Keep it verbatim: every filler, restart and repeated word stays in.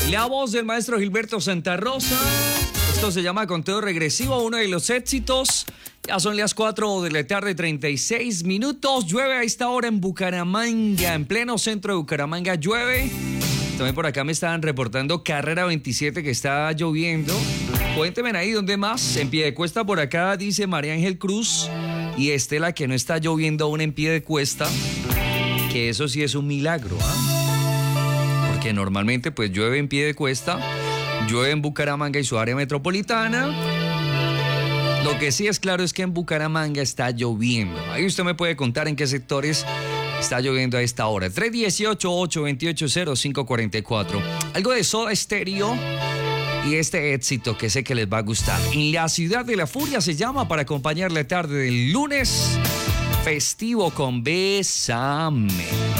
La voz del maestro Gilberto Santa Rosa. Esto se llama Conteo Regresivo, uno de los éxitos. Ya son las cuatro de la tarde, treinta y seis minutos. Llueve a esta hora en Bucaramanga, en pleno centro de Bucaramanga llueve. También por acá me estaban reportando Carrera veintisiete que está lloviendo. Cuéntenme ahí dónde más. En Piedecuesta por acá dice María Ángel Cruz y Estela que no está lloviendo aún en Piedecuesta. Que eso sí es un milagro, ¿ah? Porque normalmente pues llueve en Piedecuesta, llueve en Bucaramanga y su área metropolitana. Lo que sí es claro es que en Bucaramanga está lloviendo. Ahí usted me puede contar en qué sectores está lloviendo a esta hora. tres dieciocho, ocho veintiocho, cero cinco cuarenta y cuatro. Algo de Soda Stereo y este éxito que sé que les va a gustar. En la ciudad de la furia se llama, para acompañar la tarde del lunes festivo con Bésame.